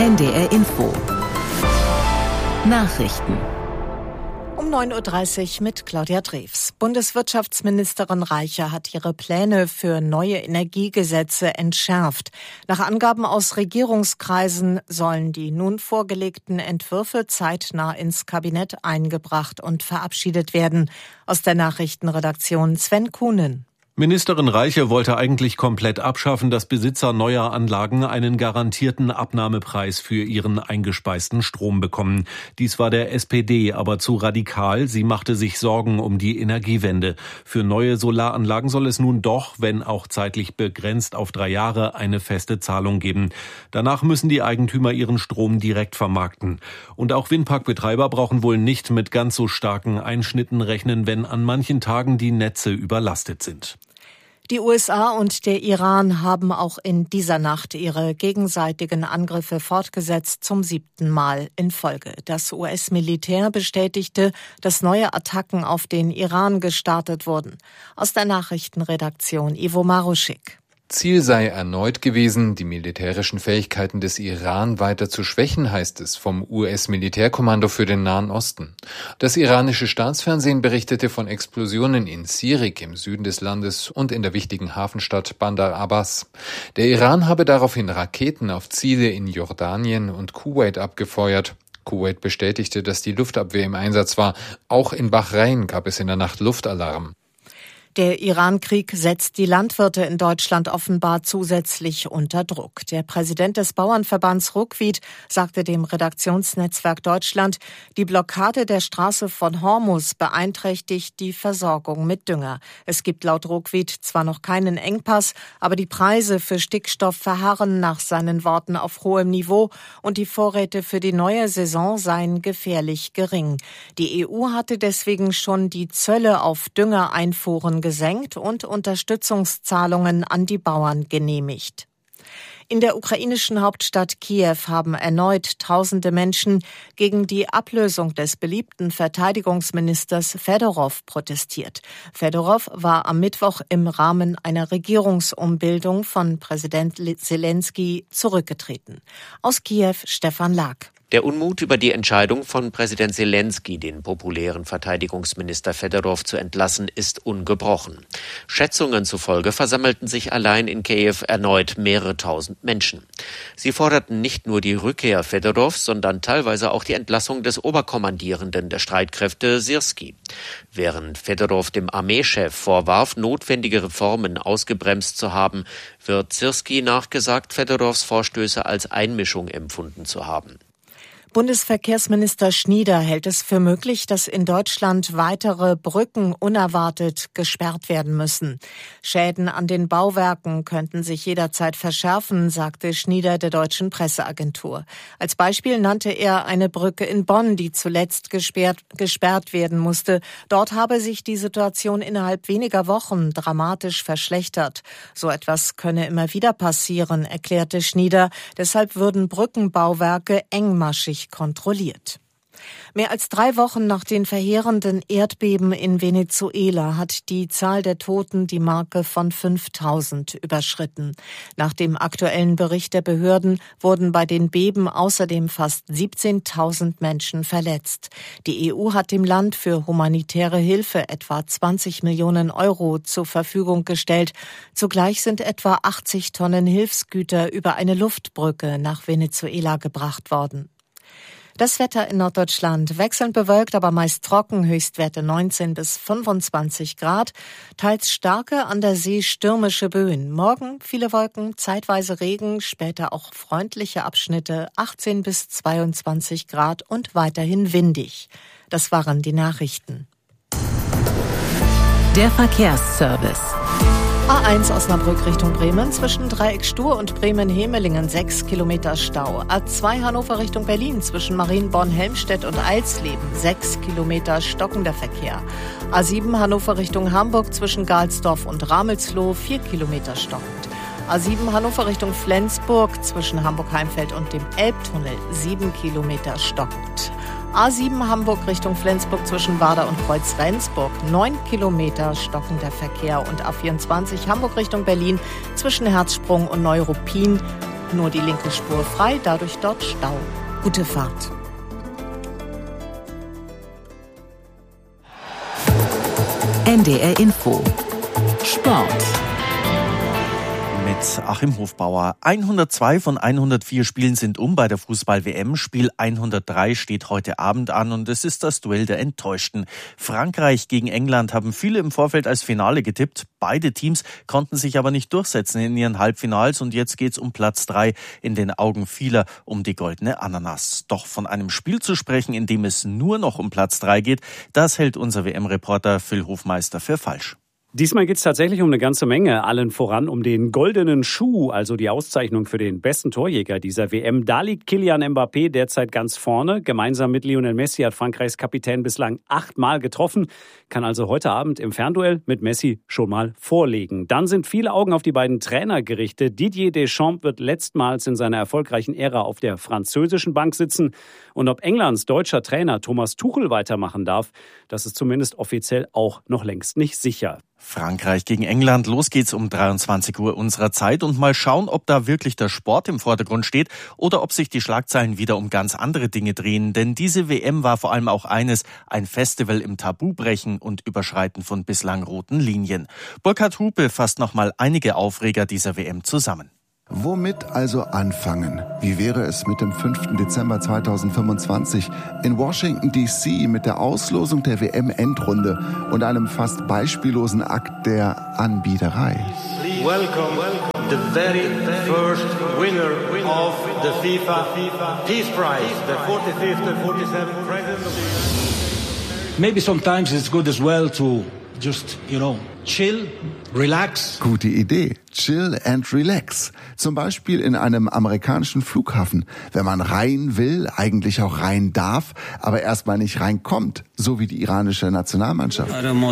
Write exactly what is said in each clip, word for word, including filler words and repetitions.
N D R Info Nachrichten um neun Uhr dreißig mit Claudia Drews. Bundeswirtschaftsministerin Reiche hat ihre Pläne für neue Energiegesetze entschärft. Nach Angaben aus Regierungskreisen sollen die nun vorgelegten Entwürfe zeitnah ins Kabinett eingebracht und verabschiedet werden. Aus der Nachrichtenredaktion Sven Kuhnen. Ministerin Reiche wollte eigentlich komplett abschaffen, dass Besitzer neuer Anlagen einen garantierten Abnahmepreis für ihren eingespeisten Strom bekommen. Dies war der S P D aber zu radikal. Sie machte sich Sorgen um die Energiewende. Für neue Solaranlagen soll es nun doch, wenn auch zeitlich begrenzt auf drei Jahre, eine feste Zahlung geben. Danach müssen die Eigentümer ihren Strom direkt vermarkten. Und auch Windparkbetreiber brauchen wohl nicht mit ganz so starken Einschnitten rechnen, wenn an manchen Tagen die Netze überlastet sind. Die U S A und der Iran haben auch in dieser Nacht ihre gegenseitigen Angriffe fortgesetzt, zum siebten Mal in Folge. Das U S-Militär bestätigte, dass neue Attacken auf den Iran gestartet wurden. Aus der Nachrichtenredaktion Ivo Maruschik. Ziel sei erneut gewesen, die militärischen Fähigkeiten des Iran weiter zu schwächen, heißt es vom U S-Militärkommando für den Nahen Osten. Das iranische Staatsfernsehen berichtete von Explosionen in Sirik im Süden des Landes und in der wichtigen Hafenstadt Bandar Abbas. Der Iran habe daraufhin Raketen auf Ziele in Jordanien und Kuwait abgefeuert. Kuwait bestätigte, dass die Luftabwehr im Einsatz war. Auch in Bahrain gab es in der Nacht Luftalarm. Der Iran-Krieg setzt die Landwirte in Deutschland offenbar zusätzlich unter Druck. Der Präsident des Bauernverbands Ruckwied sagte dem Redaktionsnetzwerk Deutschland, die Blockade der Straße von Hormuz beeinträchtigt die Versorgung mit Dünger. Es gibt laut Ruckwied zwar noch keinen Engpass, aber die Preise für Stickstoff verharren nach seinen Worten auf hohem Niveau und die Vorräte für die neue Saison seien gefährlich gering. Die E U hatte deswegen schon die Zölle auf Düngereinfuhren gesenkt und Unterstützungszahlungen an die Bauern genehmigt. In der ukrainischen Hauptstadt Kiew haben erneut tausende Menschen gegen die Ablösung des beliebten Verteidigungsministers Fedorow protestiert. Fedorow war am Mittwoch im Rahmen einer Regierungsumbildung von Präsident Selenskyj zurückgetreten. Aus Kiew Stefan Lag. Der Unmut über die Entscheidung von Präsident Selenskyj, den populären Verteidigungsminister Fedorow zu entlassen, ist ungebrochen. Schätzungen zufolge versammelten sich allein in Kiew erneut mehrere tausend Menschen. Sie forderten nicht nur die Rückkehr Fedorows, sondern teilweise auch die Entlassung des Oberkommandierenden der Streitkräfte Syrskij. Während Fedorow dem Armeechef vorwarf, notwendige Reformen ausgebremst zu haben, wird Syrskij nachgesagt, Fedorows Vorstöße als Einmischung empfunden zu haben. Bundesverkehrsminister Schnieder hält es für möglich, dass in Deutschland weitere Brücken unerwartet gesperrt werden müssen. Schäden an den Bauwerken könnten sich jederzeit verschärfen, sagte Schnieder der Deutschen Presseagentur. Als Beispiel nannte er eine Brücke in Bonn, die zuletzt gesperrt, gesperrt werden musste. Dort habe sich die Situation innerhalb weniger Wochen dramatisch verschlechtert. So etwas könne immer wieder passieren, erklärte Schnieder. Deshalb würden Brückenbauwerke engmaschig kontrolliert. Mehr als drei Wochen nach den verheerenden Erdbeben in Venezuela hat die Zahl der Toten die Marke von fünftausend überschritten. Nach dem aktuellen Bericht der Behörden wurden bei den Beben außerdem fast siebzehntausend Menschen verletzt. Die E U hat dem Land für humanitäre Hilfe etwa zwanzig Millionen Euro zur Verfügung gestellt. Zugleich sind etwa achtzig Tonnen Hilfsgüter über eine Luftbrücke nach Venezuela gebracht worden. Das Wetter in Norddeutschland wechselnd bewölkt, aber meist trocken, Höchstwerte neunzehn bis fünfundzwanzig Grad, teils starke, an der See stürmische Böen. Morgen viele Wolken, zeitweise Regen, später auch freundliche Abschnitte, achtzehn bis zweiundzwanzig Grad und weiterhin windig. Das waren die Nachrichten. Der Verkehrsservice. A eins Osnabrück Richtung Bremen, zwischen Dreieck Stur und Bremen-Hemelingen sechs Kilometer Stau. A zwei Hannover Richtung Berlin, zwischen Marienborn-Helmstedt und Alsleben sechs Kilometer stockender Verkehr. A sieben Hannover Richtung Hamburg, zwischen Galsdorf und Ramelsloh vier Kilometer stockend. A sieben Hannover Richtung Flensburg, zwischen Hamburg-Heimfeld und dem Elbtunnel sieben Kilometer stockend. A sieben Hamburg Richtung Flensburg zwischen Warder und Kreuz-Rendsburg, neun Kilometer stockender Verkehr. Und A vierundzwanzig Hamburg Richtung Berlin zwischen Herzsprung und Neuruppin nur die linke Spur frei, dadurch dort Stau. Gute Fahrt. N D R Info Sport mit Achim Hofbauer. hundertzwei von hundertvier Spielen sind um bei der Fußball-W M. Spiel hundertdrei steht heute Abend an und es ist das Duell der Enttäuschten. Frankreich gegen England haben viele im Vorfeld als Finale getippt. Beide Teams konnten sich aber nicht durchsetzen in ihren Halbfinals und jetzt geht's um Platz drei in den Augen vieler um die goldene Ananas. Doch von einem Spiel zu sprechen, in dem es nur noch um Platz drei geht, das hält unser W M-Reporter Phil Hofmeister für falsch. Diesmal geht es tatsächlich um eine ganze Menge, allen voran um den goldenen Schuh, also die Auszeichnung für den besten Torjäger dieser W M. Da liegt Kylian Mbappé derzeit ganz vorne. Gemeinsam mit Lionel Messi hat Frankreichs Kapitän bislang achtmal getroffen, kann also heute Abend im Fernduell mit Messi schon mal vorlegen. Dann sind viele Augen auf die beiden Trainer gerichtet. Didier Deschamps wird letztmals in seiner erfolgreichen Ära auf der französischen Bank sitzen. Und ob Englands deutscher Trainer Thomas Tuchel weitermachen darf, das ist zumindest offiziell auch noch längst nicht sicher. Frankreich gegen England. Los geht's um dreiundzwanzig Uhr unserer Zeit und mal schauen, ob da wirklich der Sport im Vordergrund steht oder ob sich die Schlagzeilen wieder um ganz andere Dinge drehen. Denn diese W M war vor allem auch eines, ein Festival im Tabubrechen und Überschreiten von bislang roten Linien. Burkhard Hupe fasst nochmal einige Aufreger dieser W M zusammen. Womit also anfangen? Wie wäre es mit dem fünften Dezember zweitausendfünfundzwanzig in Washington D C mit der Auslosung der W M-Endrunde und einem fast beispiellosen Akt der Anbiederei? Welcome the very first winner of the FIFA Peace Prize, the forty-fifth and forty-seventh President of the Maybe sometimes it's good as well to just, you know, chill, relax. Gute Idee. Chill and relax. Zum Beispiel in einem amerikanischen Flughafen. Wenn man rein will, eigentlich auch rein darf, aber erstmal nicht reinkommt. So wie die iranische Nationalmannschaft.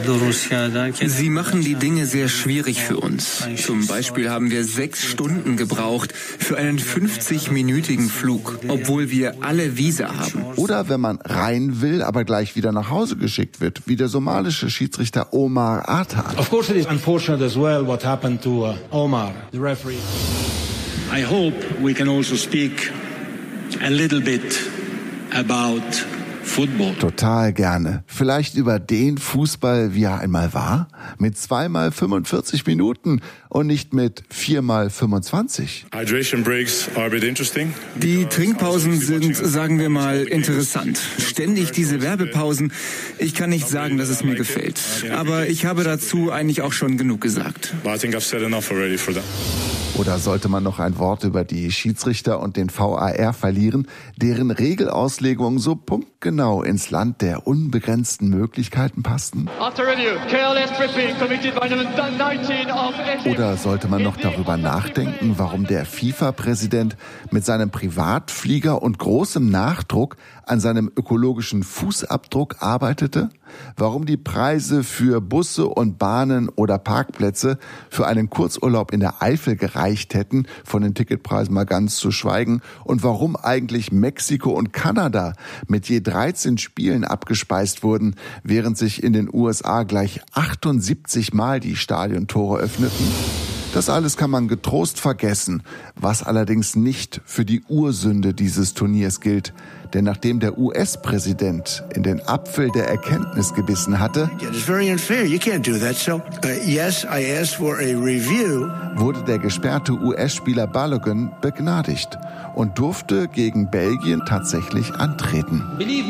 Sie machen die Dinge sehr schwierig für uns. Zum Beispiel haben wir sechs Stunden gebraucht für einen fünfzig-minütigen Flug, obwohl wir alle Visa haben. Oder wenn man rein will, aber gleich wieder nach Hause geschickt wird, wie der somalische Schiedsrichter Omar Atan. Of course it is unfortunate as well what happened to uh, Omar, the referee. I hope we can also speak a little bit about football. Total gerne. Vielleicht über den Fußball, wie er einmal war, mit zweimal fünfundvierzig Minuten und nicht mit viermal fünfundzwanzig. Hydration breaks are a bit interesting. Die Trinkpausen sind, sagen wir mal, interessant. Ständig diese Werbepausen. Ich kann nicht sagen, dass es mir gefällt. Aber ich habe dazu eigentlich auch schon genug gesagt. But I think I've said enough already for that. Oder sollte man noch ein Wort über die Schiedsrichter und den V A R verlieren, deren Regelauslegungen so punktgenau ins Land der unbegrenzten Möglichkeiten passten? Oder sollte man noch darüber nachdenken, warum der FIFA-Präsident mit seinem Privatflieger und großem Nachdruck an seinem ökologischen Fußabdruck arbeitete? Warum die Preise für Busse und Bahnen oder Parkplätze für einen Kurzurlaub in der Eifel gereicht hätten, von den Ticketpreisen mal ganz zu schweigen, und warum eigentlich Mexiko und Kanada mit je dreizehn Spielen abgespeist wurden, während sich in den U S A gleich achtundsiebzig Mal die Stadiontore öffneten? Das alles kann man getrost vergessen, was allerdings nicht für die Ursünde dieses Turniers gilt. Denn nachdem der U S-Präsident in den Apfel der Erkenntnis gebissen hatte, wurde der gesperrte U S-Spieler Balogun begnadigt und durfte gegen Belgien tatsächlich antreten.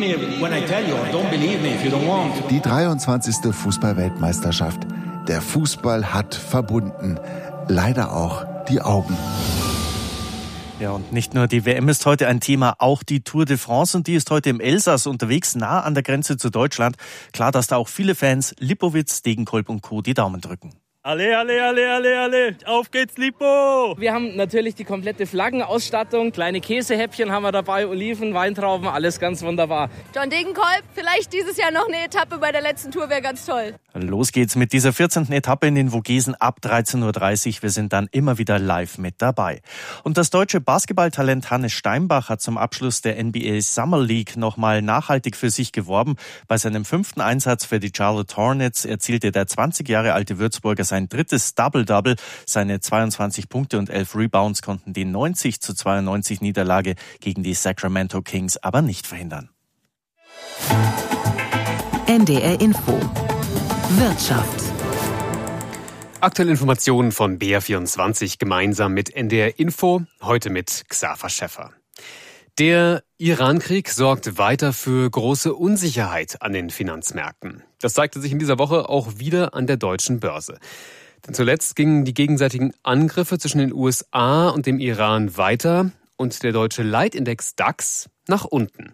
Die dreiundzwanzigste Fußball-Weltmeisterschaft. Der Fußball hat verbunden. Leider auch die Augen. Ja, und nicht nur die W M ist heute ein Thema, auch die Tour de France, und die ist heute im Elsass unterwegs, nah an der Grenze zu Deutschland. Klar, dass da auch viele Fans Lippowitz, Degenkolb und Co. die Daumen drücken. Alle, alle, alle, alle, alle, auf geht's, Lippo! Wir haben natürlich die komplette Flaggenausstattung, kleine Käsehäppchen haben wir dabei, Oliven, Weintrauben, alles ganz wunderbar. John Degenkolb, vielleicht dieses Jahr noch eine Etappe bei der letzten Tour, wäre ganz toll. Los geht's mit dieser vierzehnten Etappe in den Vogesen ab dreizehn Uhr dreißig. Wir sind dann immer wieder live mit dabei. Und das deutsche Basketballtalent Hannes Steinbach hat zum Abschluss der N B A Summer League nochmal nachhaltig für sich geworben. Bei seinem fünften Einsatz für die Charlotte Hornets erzielte der zwanzig Jahre alte Würzburger sein sein drittes Double-Double. Seine zweiundzwanzig Punkte und elf Rebounds konnten die neunzig zu zweiundneunzig Niederlage gegen die Sacramento Kings aber nicht verhindern. N D R Info Wirtschaft. Aktuelle Informationen von B R vierundzwanzig gemeinsam mit N D R Info, heute mit Xaver Schäffer. Der Iran-Krieg sorgt weiter für große Unsicherheit an den Finanzmärkten. Das zeigte sich in dieser Woche auch wieder an der deutschen Börse. Denn zuletzt gingen die gegenseitigen Angriffe zwischen den U S A und dem Iran weiter und der deutsche Leitindex DAX nach unten.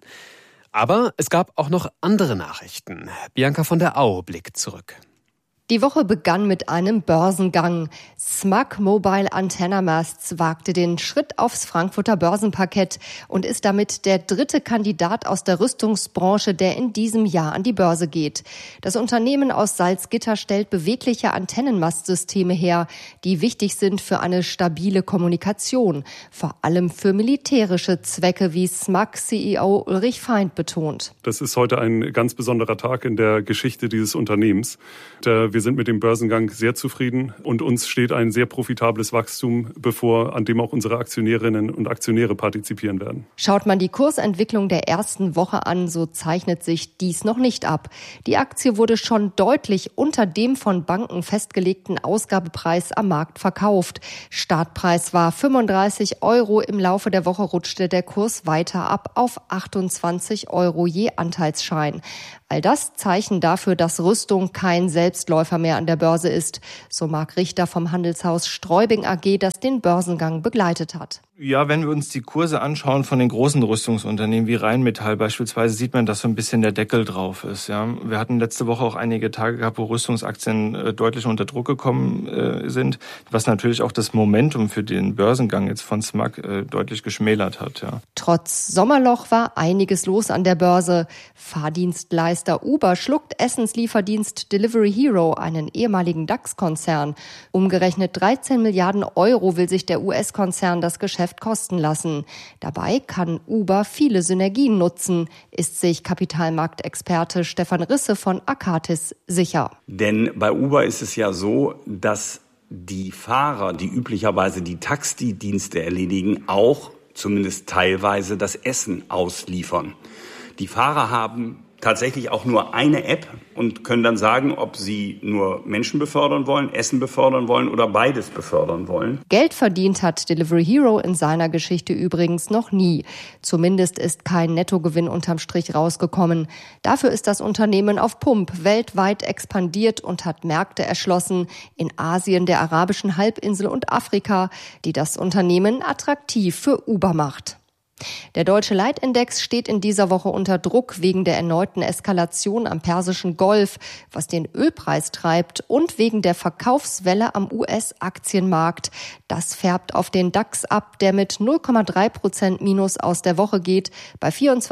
Aber es gab auch noch andere Nachrichten. Bianca von der Au blickt zurück. Die Woche begann mit einem Börsengang. S M A C Mobile Antenna Masts wagte den Schritt aufs Frankfurter Börsenparkett und ist damit der dritte Kandidat aus der Rüstungsbranche, der in diesem Jahr an die Börse geht. Das Unternehmen aus Salzgitter stellt bewegliche Antennenmastsysteme her, die wichtig sind für eine stabile Kommunikation, vor allem für militärische Zwecke, wie S M A C-C E O Ulrich Feind betont. Das ist heute ein ganz besonderer Tag in der Geschichte dieses Unternehmens. Der Wir sind mit dem Börsengang sehr zufrieden und uns steht ein sehr profitables Wachstum bevor, an dem auch unsere Aktionärinnen und Aktionäre partizipieren werden. Schaut man die Kursentwicklung der ersten Woche an, so zeichnet sich dies noch nicht ab. Die Aktie wurde schon deutlich unter dem von Banken festgelegten Ausgabepreis am Markt verkauft. Startpreis war fünfunddreißig Euro. Im Laufe der Woche rutschte der Kurs weiter ab auf achtundzwanzig Euro je Anteilsschein. All das Zeichen dafür, dass Rüstung kein Selbstläufer mehr an der Börse ist, so Marc Richter vom Handelshaus Streubing A G, das den Börsengang begleitet hat. Ja, wenn wir uns die Kurse anschauen von den großen Rüstungsunternehmen wie Rheinmetall beispielsweise, sieht man, dass so ein bisschen der Deckel drauf ist. Ja, wir hatten letzte Woche auch einige Tage gehabt, wo Rüstungsaktien äh, deutlich unter Druck gekommen äh, sind, was natürlich auch das Momentum für den Börsengang jetzt von S M A C äh, deutlich geschmälert hat. Ja. Trotz Sommerloch war einiges los an der Börse. Fahrdienstleister Uber schluckt Essenslieferdienst Delivery Hero, einen ehemaligen DAX-Konzern. Umgerechnet dreizehn Milliarden Euro will sich der U S-Konzern das Geschäft kosten lassen. Dabei kann Uber viele Synergien nutzen, ist sich Kapitalmarktexperte Stefan Risse von Akatis sicher. Denn bei Uber ist es ja so, dass die Fahrer, die üblicherweise die Taxidienste erledigen, auch zumindest teilweise das Essen ausliefern. Die Fahrer haben tatsächlich auch nur eine App und können dann sagen, ob sie nur Menschen befördern wollen, Essen befördern wollen oder beides befördern wollen. Geld verdient hat Delivery Hero in seiner Geschichte übrigens noch nie. Zumindest ist kein Nettogewinn unterm Strich rausgekommen. Dafür ist das Unternehmen auf Pump weltweit expandiert und hat Märkte erschlossen in Asien, der arabischen Halbinsel und Afrika, die das Unternehmen attraktiv für Uber macht. Der deutsche Leitindex steht in dieser Woche unter Druck wegen der erneuten Eskalation am Persischen Golf, was den Ölpreis treibt, und wegen der Verkaufswelle am U S-Aktienmarkt. Das färbt auf den DAX ab, der mit null Komma drei Prozent Minus aus der Woche geht, bei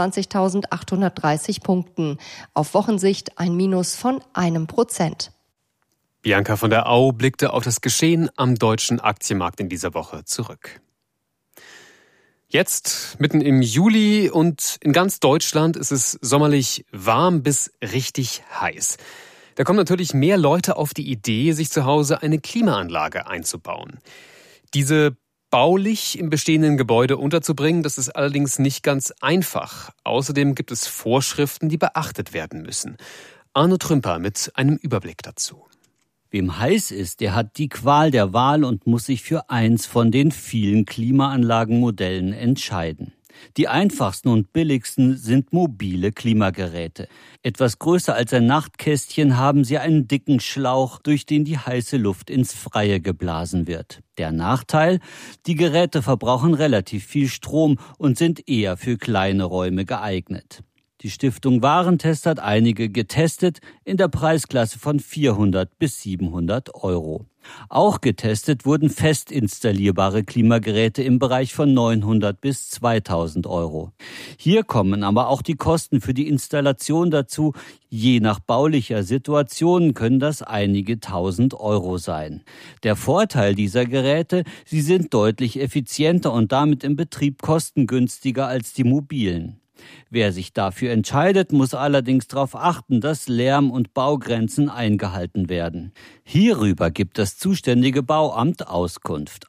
vierundzwanzigtausendachthundertdreißig Punkten. Auf Wochensicht ein Minus von einem Prozent. Bianca von der Au blickte auf das Geschehen am deutschen Aktienmarkt in dieser Woche zurück. Jetzt, mitten im Juli und in ganz Deutschland ist es sommerlich warm bis richtig heiß. Da kommen natürlich mehr Leute auf die Idee, sich zu Hause eine Klimaanlage einzubauen. Diese baulich im bestehenden Gebäude unterzubringen, das ist allerdings nicht ganz einfach. Außerdem gibt es Vorschriften, die beachtet werden müssen. Arno Trümper mit einem Überblick dazu. Wem heiß ist, der hat die Qual der Wahl und muss sich für eins von den vielen Klimaanlagenmodellen entscheiden. Die einfachsten und billigsten sind mobile Klimageräte. Etwas größer als ein Nachtkästchen haben sie einen dicken Schlauch, durch den die heiße Luft ins Freie geblasen wird. Der Nachteil? Die Geräte verbrauchen relativ viel Strom und sind eher für kleine Räume geeignet. Die Stiftung Warentest hat einige getestet in der Preisklasse von vierhundert bis siebenhundert Euro. Auch getestet wurden fest installierbare Klimageräte im Bereich von neunhundert bis zweitausend Euro. Hier kommen aber auch die Kosten für die Installation dazu. Je nach baulicher Situation können das einige tausend Euro sein. Der Vorteil dieser Geräte, sie sind deutlich effizienter und damit im Betrieb kostengünstiger als die mobilen. Wer sich dafür entscheidet, muss allerdings darauf achten, dass Lärm- und Baugrenzen eingehalten werden. Hierüber gibt das zuständige Bauamt Auskunft.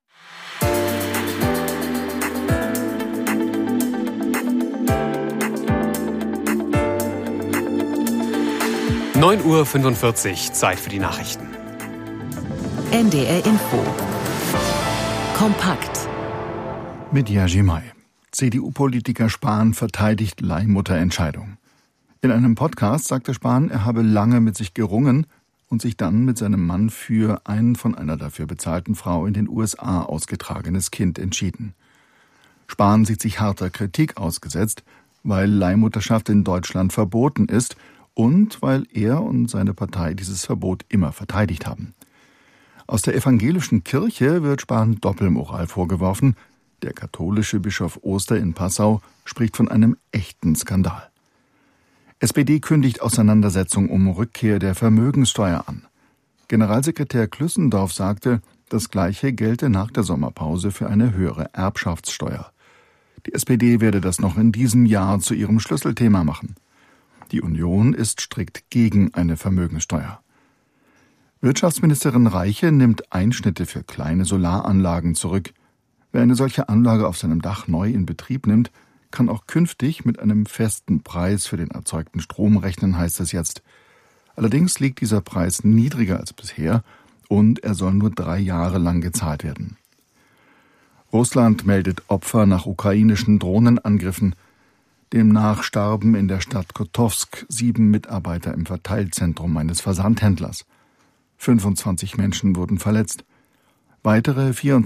neun Uhr fünfundvierzig, Zeit für die Nachrichten. N D R Info. Kompakt. Mit Jerzy May. C D U-Politiker Spahn verteidigt Leihmutterentscheidung. In einem Podcast sagte Spahn, er habe lange mit sich gerungen und sich dann mit seinem Mann für ein von einer dafür bezahlten Frau in den U S A ausgetragenes Kind entschieden. Spahn sieht sich harter Kritik ausgesetzt, weil Leihmutterschaft in Deutschland verboten ist und weil er und seine Partei dieses Verbot immer verteidigt haben. Aus der evangelischen Kirche wird Spahn Doppelmoral vorgeworfen. Der katholische Bischof Oster in Passau spricht von einem echten Skandal. S P D kündigt Auseinandersetzung um Rückkehr der Vermögenssteuer an. Generalsekretär Klüssendorf sagte, das Gleiche gelte nach der Sommerpause für eine höhere Erbschaftssteuer. Die S P D werde das noch in diesem Jahr zu ihrem Schlüsselthema machen. Die Union ist strikt gegen eine Vermögenssteuer. Wirtschaftsministerin Reiche nimmt Einschnitte für kleine Solaranlagen zurück. Wer eine solche Anlage auf seinem Dach neu in Betrieb nimmt, kann auch künftig mit einem festen Preis für den erzeugten Strom rechnen, heißt es jetzt. Allerdings liegt dieser Preis niedriger als bisher und er soll nur drei Jahre lang gezahlt werden. Russland meldet Opfer nach ukrainischen Drohnenangriffen. Demnach starben in der Stadt Kotowsk sieben Mitarbeiter im Verteilzentrum eines Versandhändlers. fünfundzwanzig Menschen wurden verletzt. Weitere vierundzwanzig